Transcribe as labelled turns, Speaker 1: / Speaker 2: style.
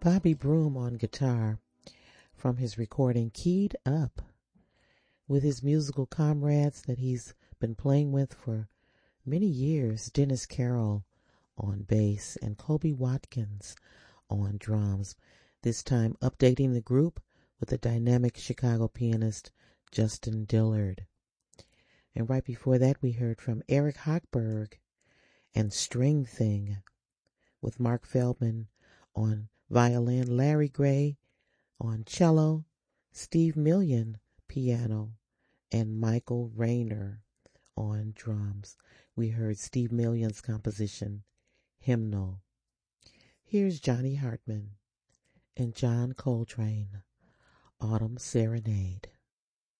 Speaker 1: Bobby Broom on guitar from his recording Keyed Up, with his musical comrades that he's been playing with for many years, Dennis Carroll on bass and Kobe Watkins on drums, this time updating the group with the dynamic Chicago pianist Justin Dillard. And right before that, we heard from Eric Hochberg and String Thing with Mark Feldman on violin, Larry Gray on cello, Steve Million piano, and Michael Rayner on drums. We heard Steve Million's composition, Hymnal. Here's Johnny Hartman and John Coltrane, Autumn Serenade.